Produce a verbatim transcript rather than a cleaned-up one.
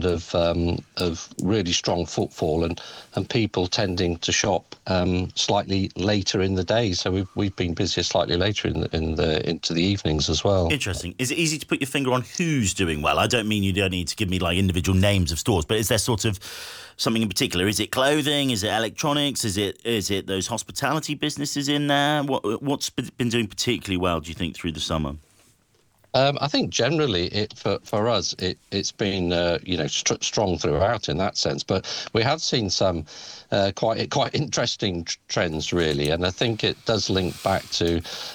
trend of um, of really strong footfall and, and people tending to shop um, slightly later in the day. So we've we've been busier slightly later in the, in the into the evenings as well. Interesting. Is it easy to put your finger on who's doing well? I don't mean you don't need to give me like individual names of stores, but is there sort of something in particular? Is it clothing? Is it electronics? Is it is it those hospitality businesses in there? What what's been doing particularly well, do you think, through the summer? Um, I think generally, it for, for us, it, it's been uh, you know st- strong throughout in that sense. But we have seen some uh, quite quite interesting t- trends really, and I think it does link back to